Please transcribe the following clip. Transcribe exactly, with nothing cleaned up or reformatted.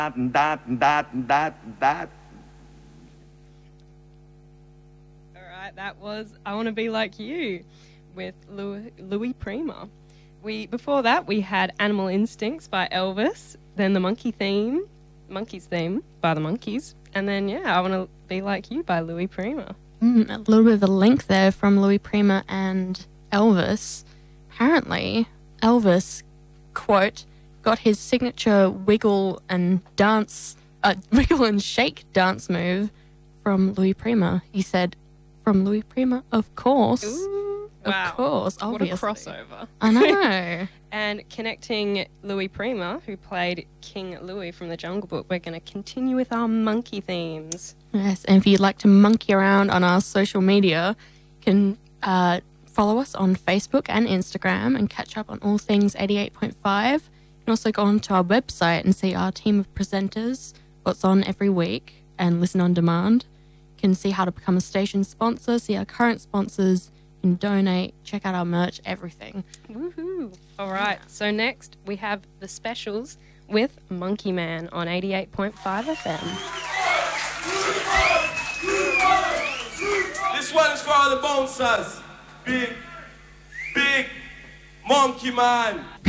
that, that, that, that. All right, that was I Want to Be Like You with Louis, Louis Prima. We Before that, we had Animal Instincts by Elvis, then the Monkey Theme, Monkeys Theme by the Monkeys, and then, yeah, I Want to Be Like You by Louis Prima. Mm, a little bit of a link there from Louis Prima and Elvis. Apparently, Elvis, quote, got his signature wiggle and dance, uh, wiggle and shake dance move from Louis Prima. He said, from Louis Prima, of course. Ooh, of wow. course, obviously. What a crossover. I know. And connecting Louis Prima, who played King Louis from The Jungle Book, we're going to continue with our monkey themes. Yes, and if you'd like to monkey around on our social media, you can uh, follow us on Facebook and Instagram and catch up on all things eighty-eight point five. You can also go onto our website and see our team of presenters, what's on every week, and listen on demand. You can see how to become a station sponsor, see our current sponsors, you can donate, check out our merch, everything. Woohoo! All right, yeah. So next we have The Specials with Monkey Man on eighty-eight point five F M. This one is for all the bouncers. Big, big Monkey Man.